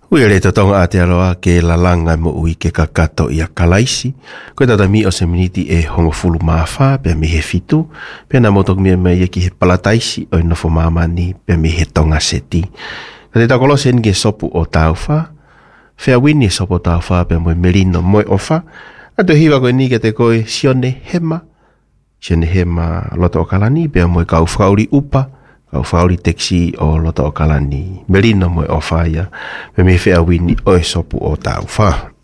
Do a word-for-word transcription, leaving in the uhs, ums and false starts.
Ui re te tonga Aotearoa ke la langa mo ui ke kakato i a kalaisi. Koe tata mi o se miniti e hongo fulu mawha pe mi he fitu. Pe na motok mi me ye ki he palataisi o inofo mamani pe mi he tonga seti. Ka te takolo sen ke sopu o tauwha. Fea wini sopu o tauwha pe mo merino moe ofa. Ato hiwa koe ni ke te koe sione hema. Sione hema loto o kalani pe mo kau whauri upa. Kau whauri teksi o loto o kalani. Merino moe ofa ia. Pe me fea wini o e sopu o tauwha.